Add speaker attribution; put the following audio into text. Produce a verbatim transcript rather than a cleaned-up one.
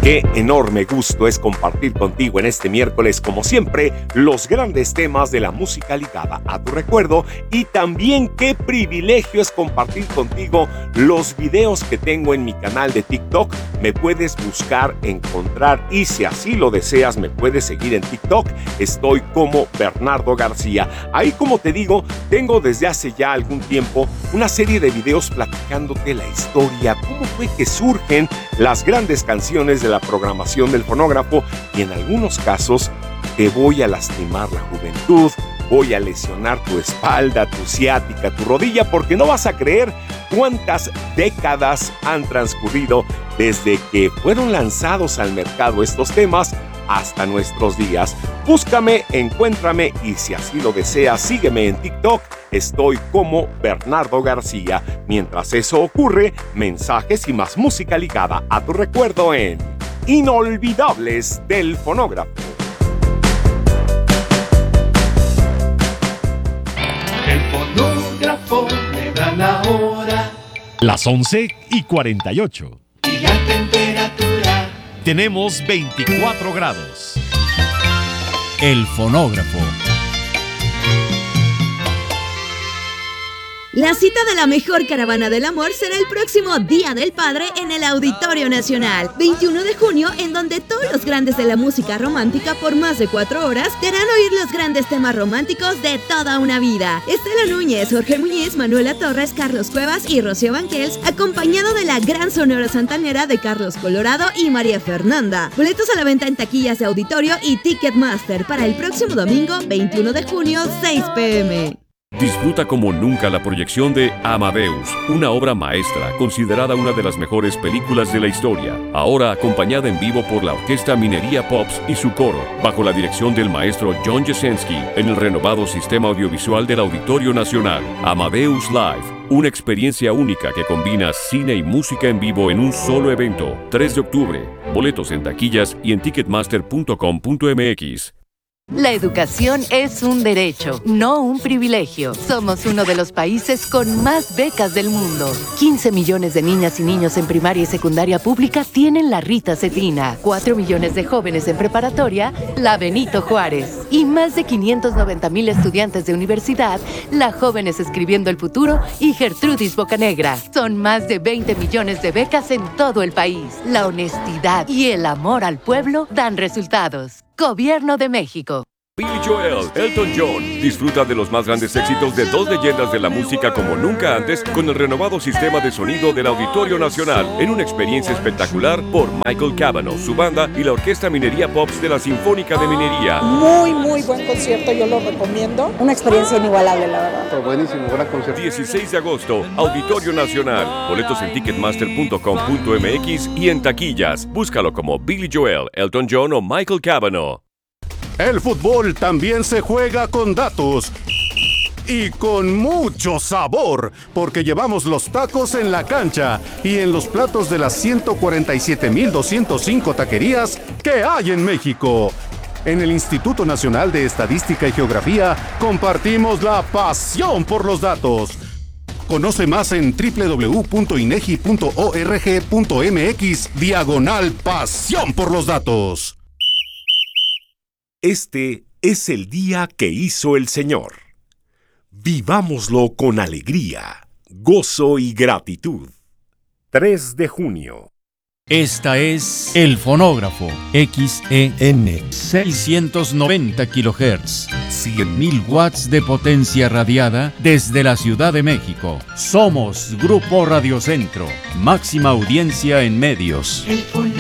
Speaker 1: Qué enorme gusto es compartir contigo en este miércoles, como siempre, los grandes temas de la música ligada a tu recuerdo, y también qué privilegio es compartir contigo los videos que tengo en mi canal de TikTok. Me puedes buscar, encontrar y si así lo deseas me puedes seguir en TikTok. Estoy como Bernardo García. Ahí, como te digo, tengo desde hace ya algún tiempo una serie de videos platicándote la historia, cómo fue que surgen las grandes canciones de la programación del fonógrafo, y en algunos casos te voy a lastimar la juventud, voy a lesionar tu espalda, tu ciática, tu rodilla, porque no vas a creer cuántas décadas han transcurrido desde que fueron lanzados al mercado estos temas hasta nuestros días. Búscame, encuéntrame y si así lo deseas, sígueme en TikTok. Estoy como Bernardo García. Mientras eso ocurre, mensajes y más música ligada a tu recuerdo en Inolvidables del Fonógrafo.
Speaker 2: El fonógrafo me da la hora.
Speaker 3: Las once y cuarenta y ocho.
Speaker 2: Y la temperatura.
Speaker 3: Tenemos veinticuatro grados.
Speaker 4: El fonógrafo.
Speaker 5: La cita de la mejor caravana del amor será el próximo Día del Padre en el Auditorio Nacional, veintiuno de junio, en donde todos los grandes de la música romántica por más de cuatro horas te harán oír los grandes temas románticos de toda una vida. Estela Núñez, Jorge Muñiz, Manuela Torres, Carlos Cuevas y Rocío Banquels, acompañado de la gran sonora santanera de Carlos Colorado y María Fernanda. Boletos a la venta en taquillas de Auditorio y Ticketmaster para el próximo domingo, veintiuno de junio, seis pe eme.
Speaker 6: Disfruta como nunca la proyección de Amadeus, una obra maestra considerada una de las mejores películas de la historia, ahora acompañada en vivo por la Orquesta Minería Pops y su coro, bajo la dirección del maestro John Jasenski, en el renovado sistema audiovisual del Auditorio Nacional. Amadeus Live, una experiencia única que combina cine y música en vivo en un solo evento. tres de octubre, boletos en taquillas y en ticketmaster punto com punto eme equis.
Speaker 7: La educación es un derecho, no un privilegio. Somos uno de los países con más becas del mundo. quince millones de niñas y niños en primaria y secundaria pública tienen la Rita Cetina. cuatro millones de jóvenes en preparatoria, la Benito Juárez. Y más de quinientos noventa mil estudiantes de universidad, la Jóvenes Escribiendo el Futuro y Gertrudis Bocanegra. Son más de veinte millones de becas en todo el país. La honestidad y el amor al pueblo dan resultados. Gobierno de México.
Speaker 6: Billy Joel, Elton John. Disfruta de los más grandes éxitos de dos leyendas de la música como nunca antes con el renovado sistema de sonido del Auditorio Nacional, en una experiencia espectacular por Michael Cavanaugh, su banda y la Orquesta Minería Pops de la Sinfónica de Minería.
Speaker 8: Muy, muy buen concierto, yo lo recomiendo. Una experiencia inigualable, la verdad.
Speaker 9: Pero buenísimo, gran concierto.
Speaker 6: dieciséis de agosto, Auditorio Nacional. Boletos en ticketmaster punto com punto eme equis y en taquillas. Búscalo como Billy Joel, Elton John o Michael Cavanaugh.
Speaker 10: El fútbol también se juega con datos y con mucho sabor, porque llevamos los tacos en la cancha y en los platos de las ciento cuarenta y siete mil doscientas cinco taquerías que hay en México. En el Instituto Nacional de Estadística y Geografía compartimos la pasión por los datos. Conoce más en doble u doble u doble u punto inegi punto org punto eme equis diagonal pasión por los datos.
Speaker 1: Este es el día que hizo el Señor. Vivámoslo con alegría, gozo y gratitud. tres de junio.
Speaker 4: Esta es El Fonógrafo, X E N, seiscientos noventa kilohertz, cien mil watts de potencia radiada desde la Ciudad de México. Somos Grupo Radio Centro, máxima audiencia en medios.